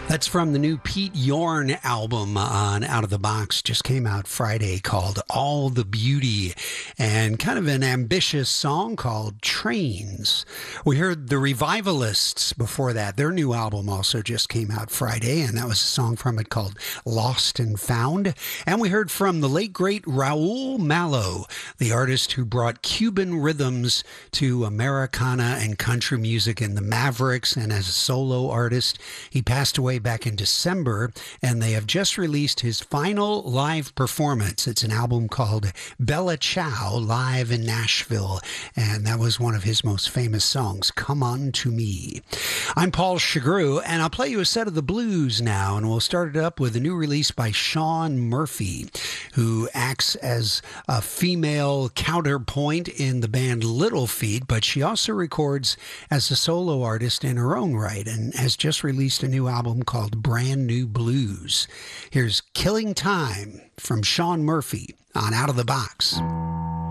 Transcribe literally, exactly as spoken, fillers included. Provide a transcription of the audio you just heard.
That's from the new Pete Yorn album on Out of the Box. Just came out Friday, called All the Beauty, and kind of an ambitious song called Trains. We heard the Revivalists before that. Their new album also just came out Friday, and that was a song from it called Lost and Found. And we heard from the late, great Raul Malo, the artist who brought Cuban rhythms to Americana and country music in the Mavericks, and as a solo artist. He passed away back in December, and they have just released his final live performance. It's an album called Bella Ciao Live in Nashville, and that was one of his most famous songs, Come On To Me. I'm Paul Chagru, and I'll play you a set of the blues now, and we'll start it up with a new release by Shawn Murphy, who acts as a female counterpoint in the band Little Feat, but she also records as a solo artist in her own right, and has just released a new album called Brand New Blues. Here's Killing Time from Shawn Murphy on Out of the Box.